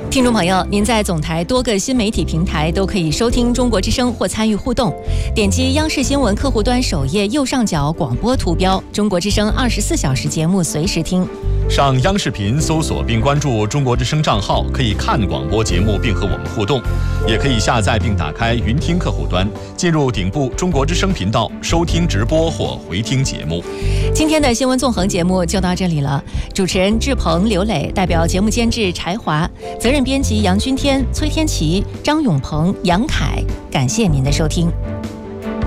听众朋友，您在总台多个新媒体平台都可以收听中国之声或参与互动。点击央视新闻客户端首页右上角广播图标，中国之声24小时节目随时听。 上央视频搜索并关注中国之声账号，可以看广播节目并和我们互动，也可以下载并打开云听客户端，进入顶部中国之声频道收听直播或回听节目。 今天的新闻纵横节目就到这里了，主持人志鹏、刘磊，代表节目监制柴华，责任编辑杨君天、崔天琪、张永鹏、杨凯，感谢您的收听。